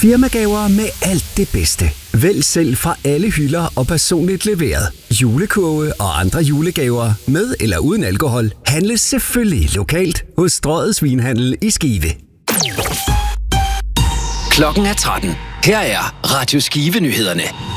Firmagaver med alt det bedste. Vælg selv fra alle hylder og personligt leveret. Julekurve og andre julegaver med eller uden alkohol handles selvfølgelig lokalt hos Strøget Svinhandel i Skive. Klokken er 13. Her er Radio Skive-nyhederne.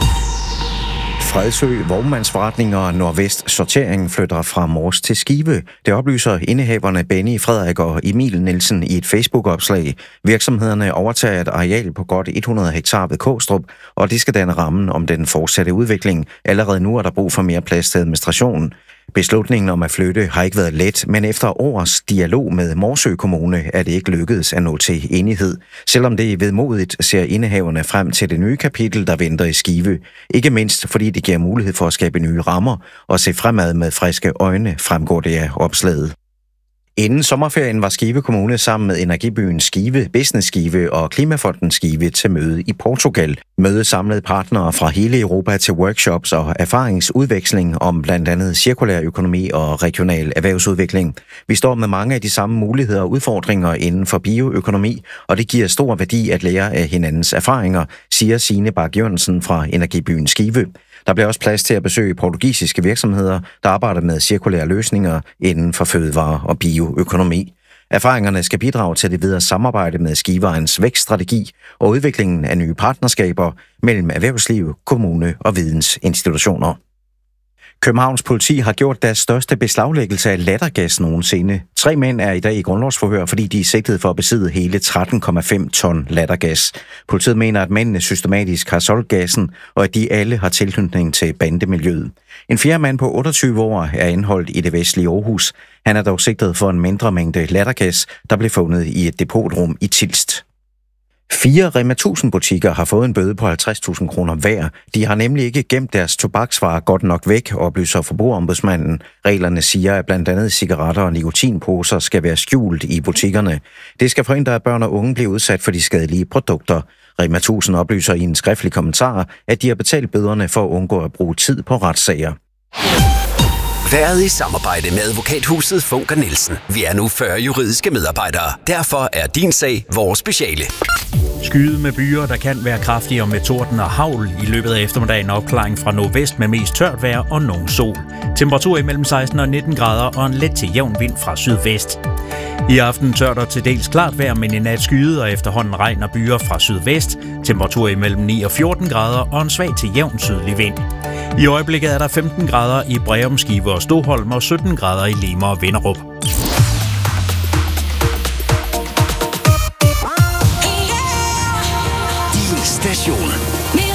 Fredsø Vognmandsforretning og Nordvest Sortering flytter fra Mors til Skive. Det oplyser indehaverne Benny Frederik og Emil Nielsen i et Facebook-opslag. Virksomhederne overtager et areal på godt 100 hektar ved Kåstrup, og det skal danne rammen om den fortsatte udvikling. Allerede nu er der brug for mere plads til administration. Beslutningen om at flytte har ikke været let, men efter års dialog med Morsø Kommune er det ikke lykkedes at nå til enighed. Selvom det er vedmodigt, ser indehaverne frem til det nye kapitel, der venter i Skive. Ikke mindst fordi det giver mulighed for at skabe nye rammer og se fremad med friske øjne, fremgår det af opslaget. Inden sommerferien var Skive Kommune sammen med Energibyen Skive, Business Skive og Klimafonden Skive til møde i Portugal. Mødet samlede partnere fra hele Europa til workshops og erfaringsudveksling om blandt andet cirkulær økonomi og regional erhvervsudvikling. Vi står med mange af de samme muligheder og udfordringer inden for bioøkonomi, og det giver stor værdi at lære af hinandens erfaringer, siger Signe Bak Jørgensen fra Energibyen Skive. Der bliver også plads til at besøge portugisiske virksomheder, der arbejder med cirkulære løsninger inden for fødevare og bioøkonomi. Erfaringerne skal bidrage til det videre samarbejde med Skiveejens vækststrategi og udviklingen af nye partnerskaber mellem erhvervsliv, kommune og vidensinstitutioner. Københavns politi har gjort deres største beslaglæggelse af lattergas nogensinde. 3 mænd er i dag i grundlovsforhør, fordi de er sigtet for at besidde hele 13,5 ton lattergas. Politiet mener, at mændene systematisk har solgt gassen, og at de alle har tilknytning til bandemiljøet. En fjerde mand på 28 år er indholdt i det vestlige Aarhus. Han er dog sigtet for en mindre mængde lattergas, der blev fundet i et depotrum i Tilst. 4 Rema 1000 butikker har fået en bøde på 50.000 kroner hver. De har nemlig ikke gemt deres tobaksvarer godt nok væk, oplyser Forbrugerombudsmanden. Reglerne siger, at blandt andet cigaretter og nikotinposer skal være skjult i butikkerne. Det skal forhindre, at børn og unge bliver udsat for de skadelige produkter. Rema 1000 oplyser i en skriftlig kommentar, at de har betalt bøderne for at undgå at bruge tid på retssager. Været i samarbejde med advokathuset Funker Nielsen. Vi er nu 40 juridiske medarbejdere. Derfor er din sag vores speciale. Skyet med byer, der kan være kraftigere med torden og hagl. I løbet af eftermiddagen opklaring fra nordvest med mest tørt vejr og nogen sol. Temperatur imellem 16 og 19 grader og en let til jævn vind fra sydvest. I aften tørt og til dels klart vejr, men i nat skyet og efterhånden regn og byer fra sydvest. Temperatur imellem 9 og 14 grader og en svag til jævn sydlig vind. I øjeblikket er der 15 grader i Breum, Skive og Stoholm og 17 grader i Limer og Vinderup. Din station.